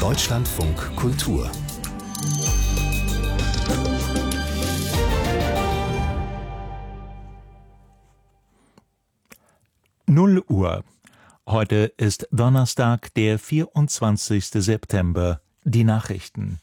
Deutschlandfunk Kultur. 0 Uhr. Heute ist Donnerstag, der 24. September. Die Nachrichten.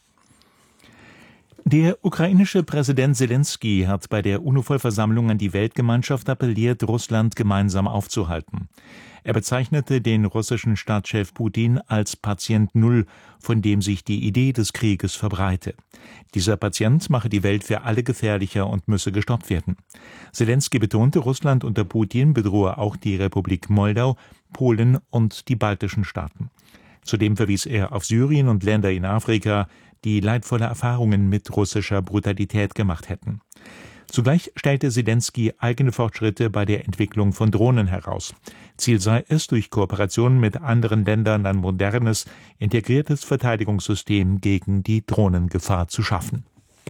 Der ukrainische Präsident Selenskyj hat bei der UNO-Vollversammlung an die Weltgemeinschaft appelliert, Russland gemeinsam aufzuhalten. Er bezeichnete den russischen Staatschef Putin als Patient Null, von dem sich die Idee des Krieges verbreite. Dieser Patient mache die Welt für alle gefährlicher und müsse gestoppt werden. Selenskyj betonte, Russland unter Putin bedrohe auch die Republik Moldau, Polen und die baltischen Staaten. Zudem verwies er auf Syrien und Länder in Afrika, die leidvolle Erfahrungen mit russischer Brutalität gemacht hätten. Zugleich stellte Selenskyj eigene Fortschritte bei der Entwicklung von Drohnen heraus. Ziel sei es, durch Kooperation mit anderen Ländern ein modernes, integriertes Verteidigungssystem gegen die Drohnengefahr zu schaffen.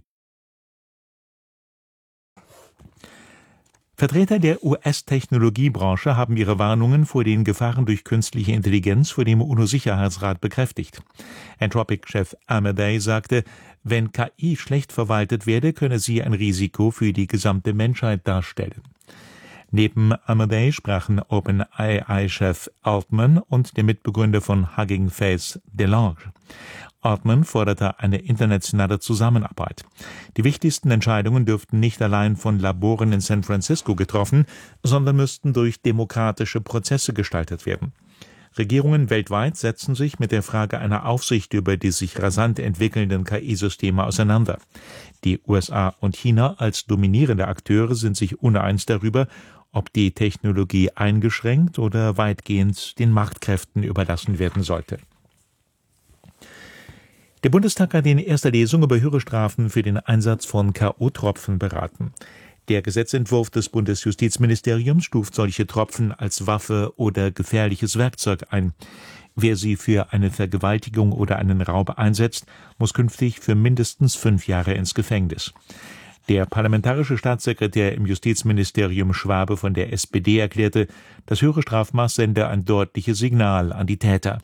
Vertreter der US-Technologiebranche haben ihre Warnungen vor den Gefahren durch künstliche Intelligenz vor dem UNO-Sicherheitsrat bekräftigt. Anthropic-Chef Amadei sagte, wenn KI schlecht verwaltet werde, könne sie ein Risiko für die gesamte Menschheit darstellen. Neben Amadei sprachen OpenAI-Chef Altman und der Mitbegründer von Hugging Face Delange. Altman forderte eine internationale Zusammenarbeit. Die wichtigsten Entscheidungen dürften nicht allein von Laboren in San Francisco getroffen, sondern müssten durch demokratische Prozesse gestaltet werden. Regierungen weltweit setzen sich mit der Frage einer Aufsicht über die sich rasant entwickelnden KI-Systeme auseinander. Die USA und China als dominierende Akteure sind sich uneins darüber, ob die Technologie eingeschränkt oder weitgehend den Marktkräften überlassen werden sollte. Der Bundestag hat in erster Lesung über höhere Strafen für den Einsatz von K.O.-Tropfen beraten. Der Gesetzentwurf des Bundesjustizministeriums stuft solche Tropfen als Waffe oder gefährliches Werkzeug ein. Wer sie für eine Vergewaltigung oder einen Raub einsetzt, muss künftig für mindestens 5 Jahre ins Gefängnis. Der parlamentarische Staatssekretär im Justizministerium Schwabe von der SPD erklärte, das höhere Strafmaß sende ein deutliches Signal an die Täter.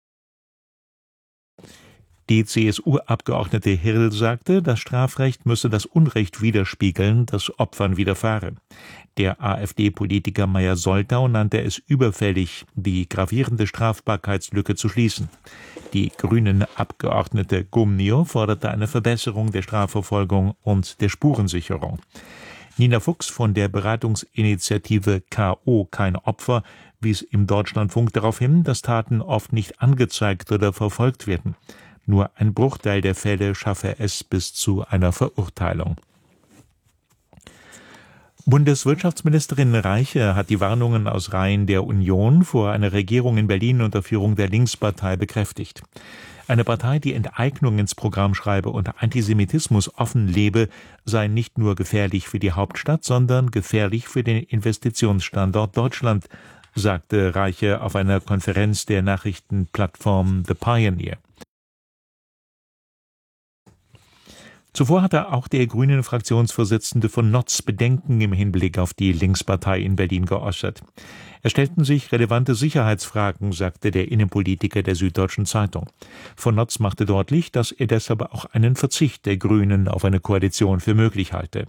Die CSU-Abgeordnete Hirl sagte, das Strafrecht müsse das Unrecht widerspiegeln, das Opfern widerfahre. Der AfD-Politiker Meyer-Soltau nannte es überfällig, die gravierende Strafbarkeitslücke zu schließen. Die Grünen-Abgeordnete Gumnio forderte eine Verbesserung der Strafverfolgung und der Spurensicherung. Nina Fuchs von der Beratungsinitiative K.O. kein Opfer wies im Deutschlandfunk darauf hin, dass Taten oft nicht angezeigt oder verfolgt werden. Nur ein Bruchteil der Fälle schaffe es bis zu einer Verurteilung. Bundeswirtschaftsministerin Reiche hat die Warnungen aus Reihen der Union vor einer Regierung in Berlin unter Führung der Linkspartei bekräftigt. Eine Partei, die Enteignung ins Programm schreibe und Antisemitismus offen lebe, sei nicht nur gefährlich für die Hauptstadt, sondern gefährlich für den Investitionsstandort Deutschland, sagte Reiche auf einer Konferenz der Nachrichtenplattform The Pioneer. Zuvor hatte auch der Grünen-Fraktionsvorsitzende von Notz Bedenken im Hinblick auf die Linkspartei in Berlin geäußert. Es stellten sich relevante Sicherheitsfragen, sagte der Innenpolitiker der Süddeutschen Zeitung. Von Notz machte deutlich, dass er deshalb auch einen Verzicht der Grünen auf eine Koalition für möglich halte.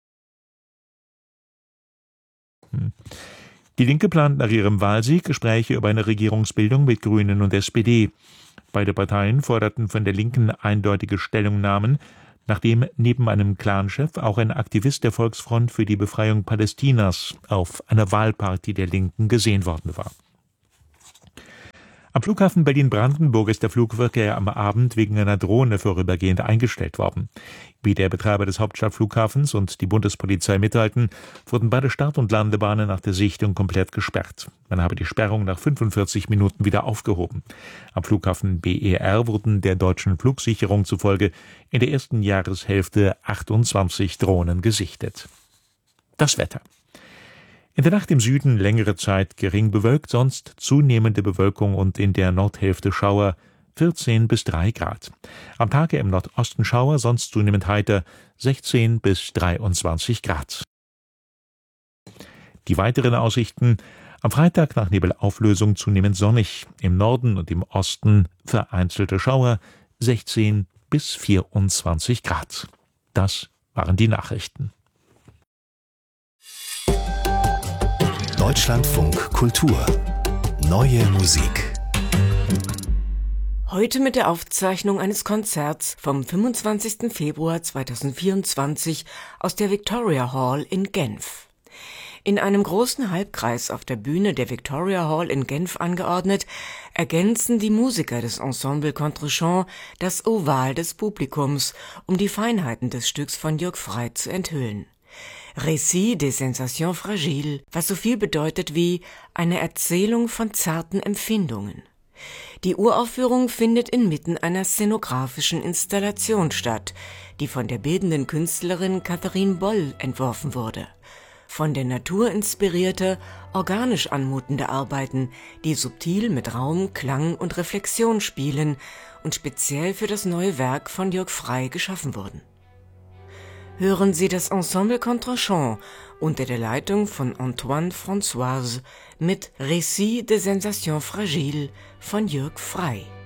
Die Linke plant nach ihrem Wahlsieg Gespräche über eine Regierungsbildung mit Grünen und SPD. Beide Parteien forderten von der Linken eindeutige Stellungnahmen, nachdem neben einem Clanchef auch ein Aktivist der Volksfront für die Befreiung Palästinas auf einer Wahlparty der Linken gesehen worden war. Am Flughafen Berlin-Brandenburg ist der Flugverkehr am Abend wegen einer Drohne vorübergehend eingestellt worden. Wie der Betreiber des Hauptstadtflughafens und die Bundespolizei mitteilten, wurden beide Start- und Landebahnen nach der Sichtung komplett gesperrt. Man habe die Sperrung nach 45 Minuten wieder aufgehoben. Am Flughafen BER wurden der deutschen Flugsicherung zufolge in der ersten Jahreshälfte 28 Drohnen gesichtet. Das Wetter. In der Nacht im Süden längere Zeit gering bewölkt, sonst zunehmende Bewölkung und in der Nordhälfte Schauer, 14 bis 3 Grad. Am Tage im Nordosten Schauer, sonst zunehmend heiter, 16 bis 23 Grad. Die weiteren Aussichten: Am Freitag nach Nebelauflösung zunehmend sonnig, im Norden und im Osten vereinzelte Schauer, 16 bis 24 Grad. Das waren die Nachrichten. Deutschlandfunk Kultur. Neue Musik. Heute mit der Aufzeichnung eines Konzerts vom 25. Februar 2024 aus der Victoria Hall in Genf. In einem großen Halbkreis auf der Bühne der Victoria Hall in Genf angeordnet, ergänzen die Musiker des Ensemble Contrechamp das Oval des Publikums, um die Feinheiten des Stücks von Jörg Frey zu enthüllen. Récit des sensations fragiles, was so viel bedeutet wie eine Erzählung von zarten Empfindungen. Die Uraufführung findet inmitten einer szenografischen Installation statt, die von der bildenden Künstlerin Catherine Boll entworfen wurde. Von der Natur inspirierte, organisch anmutende Arbeiten, die subtil mit Raum, Klang und Reflexion spielen und speziell für das neue Werk von Jörg Frey geschaffen wurden. Hören Sie das Ensemble Contrechamp unter der Leitung von Antoine Françoise mit Récit des sensations fragiles von Jörg Frey.